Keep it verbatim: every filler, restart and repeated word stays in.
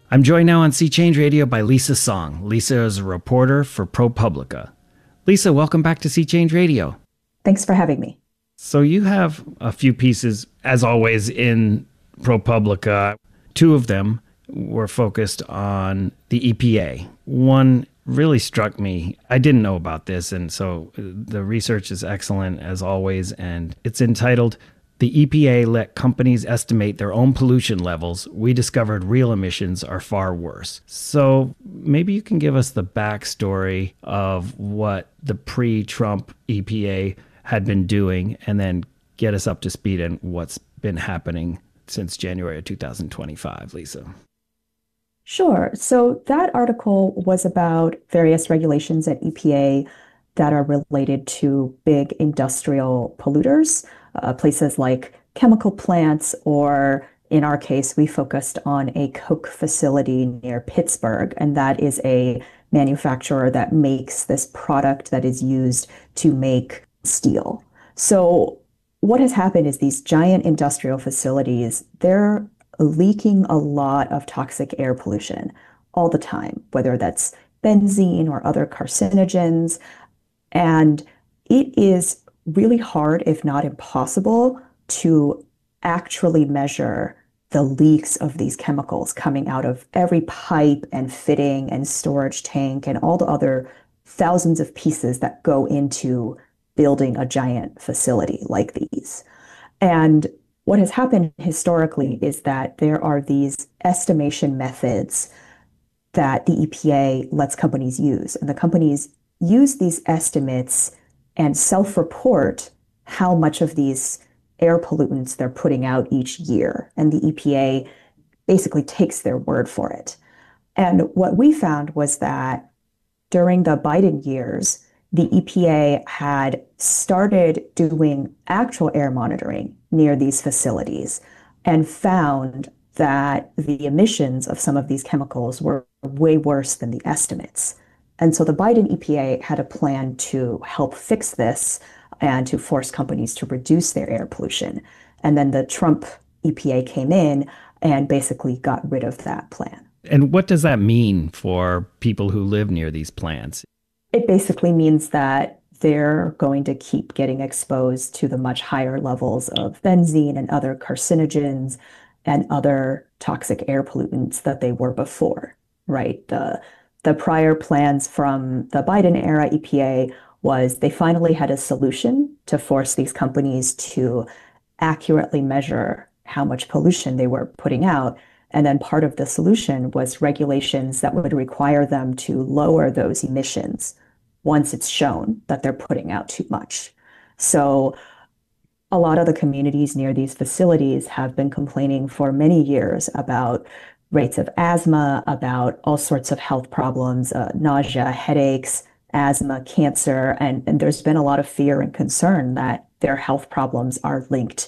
I'm joined now on Sea Change Radio by Lisa Song. Lisa is a reporter for ProPublica. Lisa, welcome back to Sea Change Radio. Thanks for having me. So you have a few pieces, as always, in ProPublica. Two of them were focused on the E P A. One really struck me. I didn't know about this, and so the research is excellent, as always, and it's entitled, "The E P A Let Companies Estimate Their Own Pollution Levels. We Discovered Real Emissions Are Far Worse." So maybe you can give us the backstory of what the pre-Trump E P A had been doing, and then get us up to speed on what's been happening since January of two thousand twenty-five, Lisa. Sure. So that article was about various regulations at E P A that are related to big industrial polluters, uh, places like chemical plants, or in our case, we focused on a Coke facility near Pittsburgh, and that is a manufacturer that makes this product that is used to make steel. So what has happened is these giant industrial facilities, they're leaking a lot of toxic air pollution all the time, whether that's benzene or other carcinogens. And it is really hard, if not impossible, to actually measure the leaks of these chemicals coming out of every pipe and fitting and storage tank and all the other thousands of pieces that go into building a giant facility like these. And what has happened historically is that there are these estimation methods that the E P A lets companies use. And the companies use these estimates and self-report how much of these air pollutants they're putting out each year. And the E P A basically takes their word for it. And what we found was that during the Biden years, the E P A had started doing actual air monitoring near these facilities and found that the emissions of some of these chemicals were way worse than the estimates. And so the Biden E P A had a plan to help fix this and to force companies to reduce their air pollution. And then the Trump E P A came in and basically got rid of that plan. And what does that mean for people who live near these plants? It basically means that they're going to keep getting exposed to the much higher levels of benzene and other carcinogens and other toxic air pollutants that they were before, right? The, the prior plans from the Biden era E P A was they finally had a solution to force these companies to accurately measure how much pollution they were putting out. And then part of the solution was regulations that would require them to lower those emissions once it's shown that they're putting out too much. So a lot of the communities near these facilities have been complaining for many years about rates of asthma, about all sorts of health problems, uh, nausea, headaches, asthma, cancer, and, and there's been a lot of fear and concern that their health problems are linked